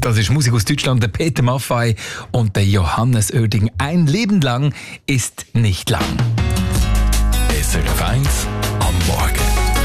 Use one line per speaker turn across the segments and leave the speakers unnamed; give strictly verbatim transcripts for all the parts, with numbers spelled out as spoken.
Das ist Musik aus Deutschland, der Peter Maffay und der Johannes Oerding. Ein Leben lang ist nicht lang.
S R F eins am Morgen.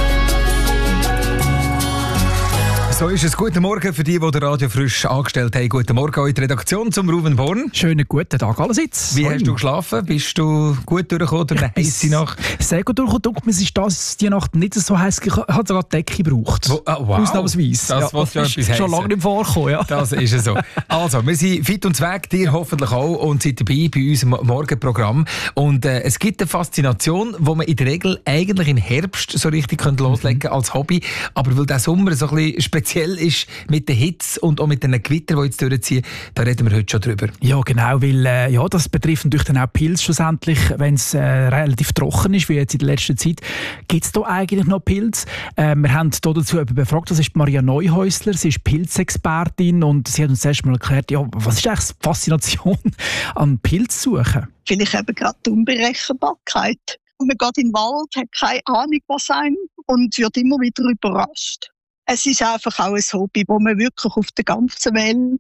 So ist es. Guten Morgen für die, die den Radio frisch angestellt haben. Guten Morgen an die Redaktion zum Ruven Born.
Schönen guten Tag allerseits.
Wie
Sorry.
hast du geschlafen? Bist du gut durchgekommen durch eine heisse Nacht?
Sehr gut durchgekommen. Mir ist das die Nacht nicht so heiß. Ich habe sogar die Decke gebraucht.
Wo, ah, wow.
Ausnahmsweise.
Das
ja,
ja
ist
etwas
schon lange nicht vorgekommen. Ja.
Das ist es so. Also, wir sind fit und weg, dir hoffentlich auch, und seid dabei bei unserem Morgenprogramm. Und äh, es gibt eine Faszination, die man in der Regel eigentlich im Herbst so richtig könnte loslegen könnte als Hobby. Aber weil der Sommer so ein bisschen speziell ist mit der Hitze und auch mit den Gewittern, die jetzt durchziehen, da reden wir heute schon drüber.
Ja, genau, weil äh, ja, das betrifft natürlich dann auch Pilze schlussendlich, wenn es äh, relativ trocken ist, wie jetzt in der letzten Zeit. Gibt es da eigentlich noch Pilze? Äh, wir haben hier dazu jemanden befragt, das ist Maria Neuhäusler, sie ist Pilzexpertin und sie hat uns erst mal erklärt, ja, was ist eigentlich die Faszination an Pilzsuchen?
Vielleicht eben gerade die Unberechenbarkeit. Und man geht in den Wald, hat keine Ahnung, was einem, und wird immer wieder überrascht. Es ist einfach auch ein Hobby, das man wirklich auf der ganzen Welt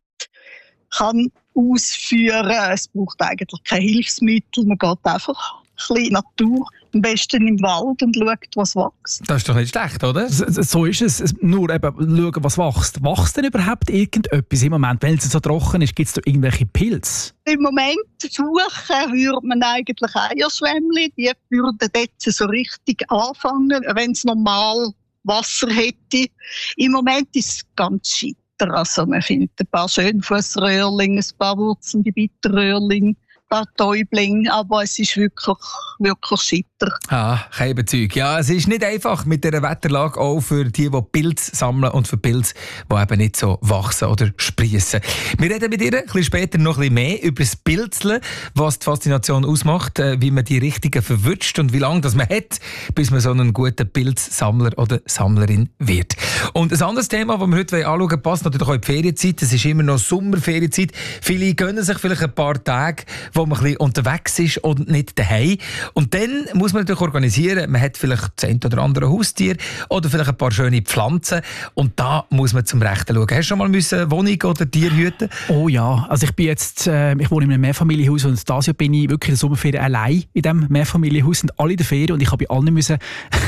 kann ausführen kann. Es braucht eigentlich kein Hilfsmittel. Man geht einfach ein bisschen in die Natur, am besten im Wald, und schaut, was wächst.
Das ist doch nicht schlecht, oder?
So, so ist es. Nur eben schauen, was wächst. Wächst denn überhaupt irgendetwas im Moment? Weil es so trocken ist, gibt es da irgendwelche Pilze?
Im Moment suchen würde man eigentlich Eierschwämmchen. Die würden jetzt so richtig anfangen, wenn es normal Wasser hätte. Im Moment ist es ganz scheiter. Also man findet ein paar Schönfussröhrlinge, ein paar wurzelnde Bitterröhrlinge, ein paar Täublinge, aber es ist wirklich, wirklich scheiter.
Ah, kein Überzeug. Ja, es ist nicht einfach mit dieser Wetterlage, auch für die, die Pilze sammeln und für Pilze, die eben nicht so wachsen oder sprießen. Wir reden mit ihr ein bisschen später noch ein bisschen mehr über das Pilzeln, was die Faszination ausmacht, wie man die Richtigen verwünscht und wie lange das man hat, bis man so ein guter Pilzsammler oder Sammlerin wird. Und ein anderes Thema, das wir heute anschauen wollen, passt natürlich auch in die Ferienzeit. Es ist immer noch Sommerferienzeit. Viele gönnen sich vielleicht ein paar Tage, wo man ein bisschen unterwegs ist und nicht daheim. Und dann muss man natürlich organisieren. Man hat vielleicht das eine oder andere Haustier oder vielleicht ein paar schöne Pflanzen. Und da muss man zum Rechten schauen. Hast du schon mal eine Wohnung oder Tier hüten?
Oh ja, also ich bin jetzt, äh, ich wohne in einem Mehrfamilienhaus und dieses Jahr bin ich wirklich in der Sommerferien allein in diesem Mehrfamilienhaus, sind alle in der Ferien und ich habe bei allen müssen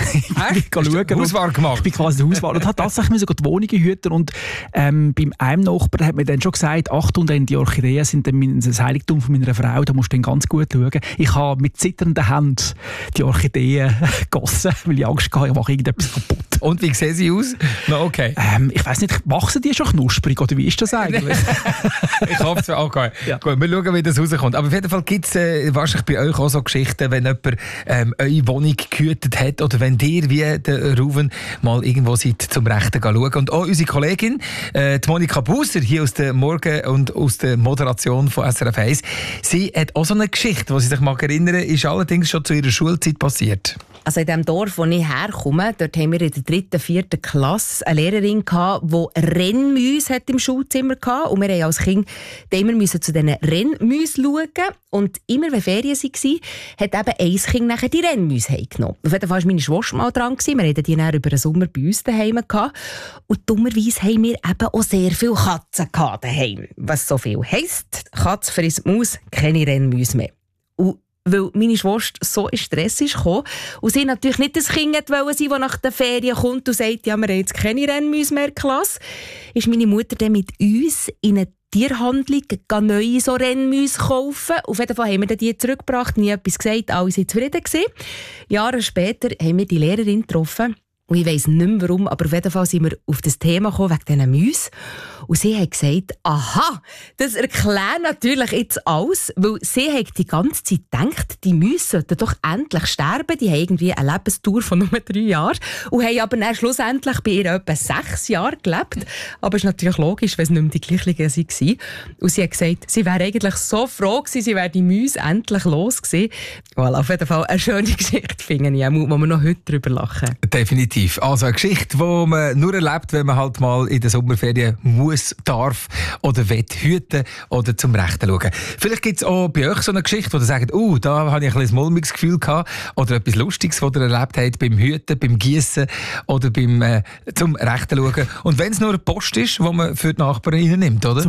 schauen. Hauswahl gemacht?
Ich bin quasi der Hauswahl und habe tatsächlich müssen die Wohnungen hüten und ähm, beim einem Nachbarn hat mir dann schon gesagt, Achtung, denn die Orchideen sind dann das Heiligtum von meiner Frau, da musst du dann ganz gut schauen. Ich habe mit zitternden Händen die Orchideen gegossen, weil ich Angst hatte, ich mache irgendetwas kaputt.
Und wie sehen sie aus? No, okay.
Ähm, ich weiss nicht, wachsen die schon knusprig oder wie ist das eigentlich?
Ich hoffe es auch. Okay. Ja. Gut, wir schauen, wie das rauskommt. Aber auf jeden Fall gibt es äh, wahrscheinlich bei euch auch so Geschichten, wenn jemand ähm, eure Wohnung gehütet hat oder wenn ihr wie der Ruven mal irgendwo seid zum Rechten schauen. Und auch unsere Kollegin, äh, die Monika Buser, hier aus der Morgen- und aus der Moderation von S R F eins, sie hat auch so eine Geschichte, die sie sich mal erinnern, ist allerdings schon zu ihrer Schulzeit passiert.
Also in dem Dorf, wo ich herkomme, dort haben wir in der dritten, vierten Klasse eine Lehrerin gehabt, die Rennmäuse im Schulzimmer hatte. Und wir haben als Kind immer müssen zu diesen Rennmäusen schauen. Und immer wenn Ferien waren, hat eben ein Kind nachher die Rennmäuse heimgenommen. Auf jeden Fall war meine Schwester mal dran. Wir hatten die dann über den Sommer bei uns daheim gehabt. Und dummerweise haben wir eben auch sehr viele Katzen gehabt daheim. Was so viel heisst, Katze frisst Maus, keine Rennmäuse mehr. Und weil meine Schwester so in Stress kam und sie natürlich nicht das Kind wollte, das nach den Ferien kommt und sagt, ja, wir haben jetzt keine Rennmäuse mehr in der Klasse, ist meine Mutter dann mit uns in eine Tierhandlung neue so Rennmäuse kaufen. Auf jeden Fall haben wir die zurückgebracht, nie etwas gesagt, alle waren zufrieden gewesen. Jahre später haben wir die Lehrerin getroffen. Und ich weiss nicht mehr warum, aber auf jeden Fall sind wir auf das Thema gekommen, wegen diesen Mäusen. Und sie hat gesagt, aha, das erklärt natürlich jetzt alles, weil sie hat die ganze Zeit gedacht, die Mäuse sollten doch endlich sterben. Die haben irgendwie eine Lebensdauer von nur drei Jahren und haben aber dann schlussendlich bei ihr etwa sechs Jahre gelebt. Aber es ist natürlich logisch, wenn es nicht mehr die gleichen waren. Und sie hat gesagt, sie wäre eigentlich so froh gewesen, sie wäre die Mäuse endlich los gewesen. Voilà, auf jeden Fall eine schöne Geschichte, finde ich, wo wir noch heute drüber lachen.
Definitiv. Also eine Geschichte, die man nur erlebt, wenn man halt mal in der Sommerferien muss, darf oder will hüten oder zum Rechten schauen. Vielleicht gibt es auch bei euch so eine Geschichte, wo ihr sagt, oh, da habe ich ein bisschen mulmiges Gefühl gehabt oder etwas Lustiges, was ihr erlebt habt beim Hüten, beim Gießen oder beim äh, zum Rechten schauen. Und wenn es nur eine Post ist, die man für die Nachbarn nimmt, oder?